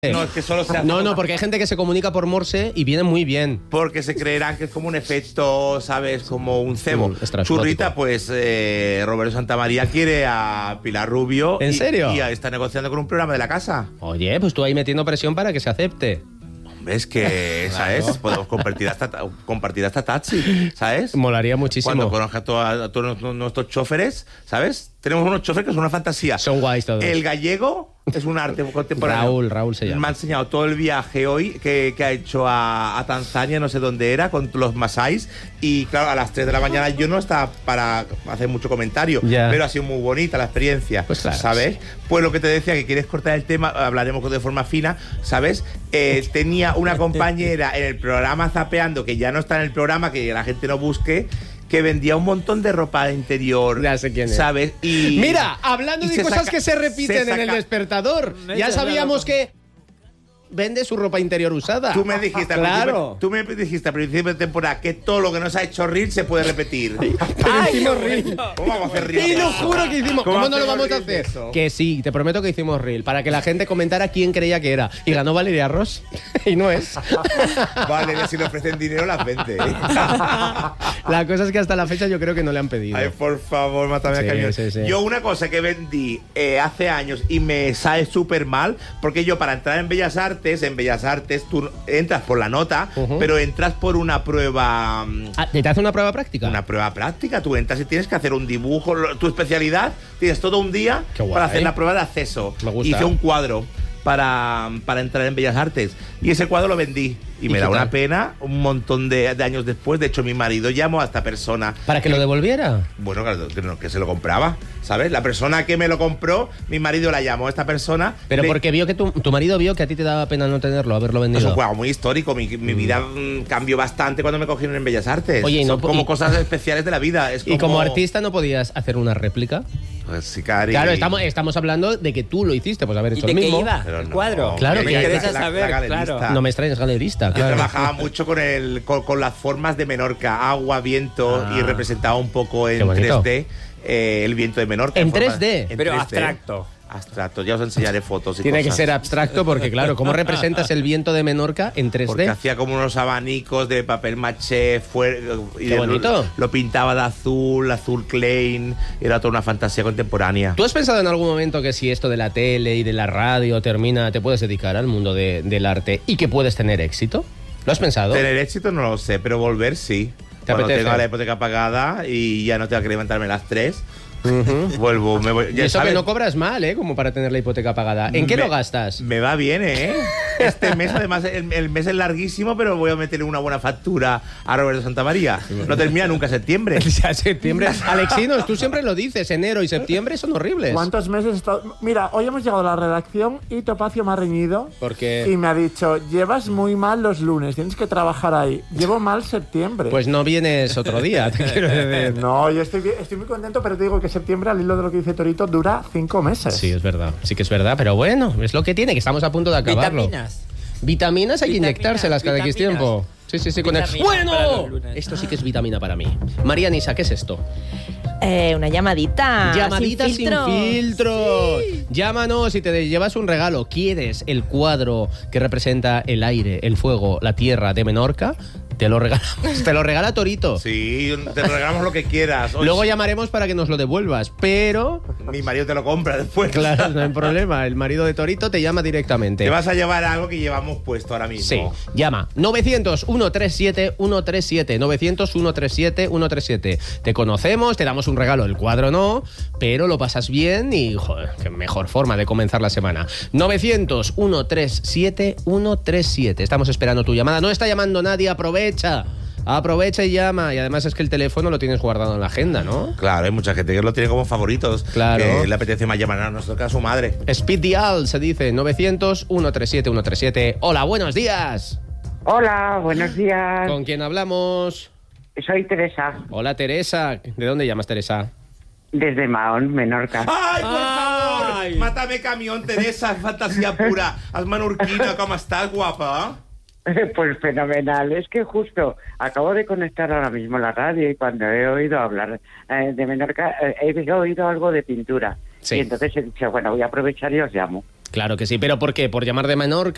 No, es que solo se hace No, porque hay gente que se comunica por Morse y viene muy bien. porque se creerán que es como un efecto, ¿sabes? Como un cebo. Extraexplótico. Churrita, pues Roberto Santamaría quiere a Pilar Rubio. ¿En serio? Y está negociando con un programa de la casa. Oye, pues tú ahí metiendo presión para que se acepte. ¿Ves que, ¿sabes? Podemos compartir hasta taxi, ¿sabes? Molaría muchísimo. Cuando conozca a todos nuestros choferes, ¿sabes? Tenemos unos choferes que son una fantasía. Son guays todos. El gallego es un arte contemporáneo. Raúl se llama. Me ha enseñado todo el viaje hoy que ha hecho a Tanzania, no sé dónde era, con los masáis. Y claro, a las 3 de la mañana yo no estaba para hacer mucho comentario, pero ha sido muy bonita la experiencia, pues claro, ¿sabes? Pues lo que te decía, que quieres cortar el tema, hablaremos de forma fina, ¿sabes? Tenía una compañera en el programa Zapeando, que ya no está en el programa, que la gente no busque, que vendía un montón de ropa interior. Ya sé quién es. ¿Sabes? Y mira, hablando de cosas que se repiten en el despertador, ya sabíamos que vende su ropa interior usada. Tú me dijiste, claro. tú me dijiste a principio de temporada que todo lo que nos ha hecho reel se puede repetir. Pero hicimos reel. ¿Cómo vamos a hacer reel? Y lo juro que hicimos. ¿Cómo no lo vamos a hacer? Eso? Que sí, te prometo que hicimos reel para que la gente comentara quién creía que era. Y ganó Valeria Ross. Y no es. Vale, si le ofrecen dinero las vende. La cosa es que hasta la fecha yo creo que no le han pedido. Ay, por favor, mátame al cañón. Sí. Yo una cosa que vendí hace años y me sale súper mal, porque yo para entrar en Bellas Artes tú entras por la nota, pero entras por una prueba. ¿Te hace una prueba práctica? Una prueba práctica. Tú entras y tienes que hacer un dibujo. Tu especialidad, tienes todo un día para hacer la prueba de acceso. Me gusta. Hice un cuadro para entrar en Bellas Artes y ese cuadro lo vendí. Y me da una pena un montón de años después. De hecho, mi marido llamó a esta persona. ¿Para que lo devolviera? Bueno, claro, que se lo compraba, ¿sabes? La persona que me lo compró, mi marido la llamó a esta persona. Pero porque vio que tu marido vio que a ti te daba pena no tenerlo, haberlo vendido. Es un juego muy histórico. Mi vida cambió bastante cuando me cogieron en Bellas Artes. Oye, son como cosas especiales de la vida. Es ¿Y como artista no podías hacer una réplica? Pues sí, Cari. Claro, estamos hablando de que tú lo hiciste, pues haber hecho ¿Y el de mismo. qué iba? Pero El no, cuadro. Claro, me que interesa la saber, galerista. claro. No me extrañas, galerista. Yo Claro. trabajaba mucho con las formas de Menorca, agua, viento, y representaba un poco en 3D el viento de Menorca. ¿En 3D? Pero 3D. abstracto. Abstracto, ya os enseñaré fotos y Tiene cosas. que ser abstracto porque, claro, ¿cómo representas el viento de Menorca en 3D? Porque hacía como unos abanicos de papel maché y Qué bonito. Lo pintaba de azul Klein, era toda una fantasía contemporánea. ¿Tú has pensado en algún momento que si esto de la tele y de la radio termina, te puedes dedicar al mundo del arte y que puedes tener éxito? ¿Lo has pensado? Tener éxito no lo sé, pero volver sí. Cuando apetece? tenga la hipoteca pagada y ya no tenga que levantarme a las 3, vuelvo, me voy. Y Ya eso sabes, que no cobras mal, ¿eh? Como para tener la hipoteca pagada. ¿En qué lo gastas? Me va bien, ¿eh? Este mes, además, el mes es larguísimo, pero voy a meterle una buena factura a Roberto Santamaría. No termina nunca septiembre. Ya septiembre. Alexinos, tú siempre lo dices, enero y septiembre son horribles. ¿Cuántos meses he estado? Mira, hoy hemos llegado a la redacción y Topacio me ha reñido. ¿Por qué? Y me ha dicho, llevas muy mal los lunes, tienes que trabajar ahí. Llevo mal septiembre. Pues no vienes otro día, te quiero decir. No, yo estoy muy contento, pero te digo que septiembre, al hilo de lo que dice Torito, dura 5 meses. Sí, es verdad. Sí que es verdad, pero bueno, es lo que tiene, que estamos a punto de acabarlo. Vitaminas hay que inyectárselas cada X tiempo. Sí, con el... ¡Bueno! Esto sí que es vitamina para mí. María Nisa, ¿qué es esto? Una llamadita. Llamadita sin filtros. Sí. Llámanos y te llevas un regalo. ¿Quieres el cuadro que representa el aire, el fuego, la tierra de Menorca? Te lo regalamos. Te lo regala Torito. Sí, te regalamos lo que quieras. Oye, Luego llamaremos para que nos lo devuelvas, pero... mi marido te lo compra después. Claro, no hay problema. El marido de Torito te llama directamente. Te vas a llevar algo que llevamos puesto ahora mismo. Sí, llama 900-137-137, 900-137-137. Te conocemos, te damos un regalo, el cuadro no, pero lo pasas bien y, joder, qué mejor forma de comenzar la semana. 900-137-137. Estamos esperando tu llamada. No está llamando nadie, aprovecha y llama. Y además es que el teléfono lo tienes guardado en la agenda, ¿no? Claro, hay mucha gente que lo tiene como favoritos. Claro. Que le apetece más llamar a nosotros que a su madre. Speed Dial se dice 900-137-137. Hola, buenos días. Hola, buenos días. ¿Con quién hablamos? Soy Teresa, Hola, Teresa. ¿De dónde llamas, Teresa? desde Mahón, Menorca. ¡Ay, por favor! Mátame camión, Teresa, fantasía pura. Hazme Urquina, ¿cómo estás, guapa? Pues fenomenal. Es que justo acabo de conectar ahora mismo la radio y cuando he oído hablar de Menorca, he oído algo de pintura. Sí. Y entonces he dicho, bueno, voy a aprovechar y os llamo. Claro que sí, pero ¿por qué? ¿Por llamar de Menorca?